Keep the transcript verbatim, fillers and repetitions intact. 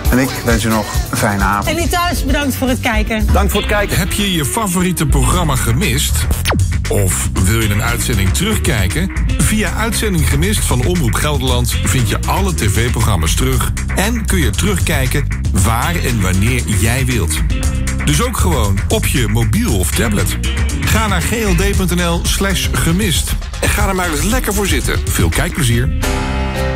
En ik wens u nog een fijne avond. En u thuis, bedankt voor het kijken. Dank voor het kijken. Heb je je favoriete programma gemist? Of wil je een uitzending terugkijken? Via Uitzending Gemist van Omroep Gelderland vind je alle tv-programma's terug en kun je terugkijken waar en wanneer jij wilt. Dus ook gewoon op je mobiel of tablet. Ga naar gld.nl slash gemist en ga er maar eens lekker voor zitten. Veel kijkplezier.